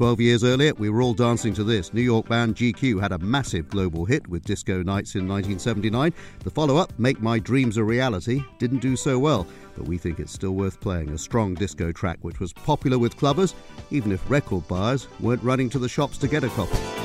12 years earlier, we were all dancing to this. New York band GQ had a massive global hit with Disco Nights in 1979. The follow-up, Make My Dreams a Reality, didn't do so well, but we think it's still worth playing. A strong disco track which was popular with clubbers, even if record buyers weren't running to the shops to get a copy.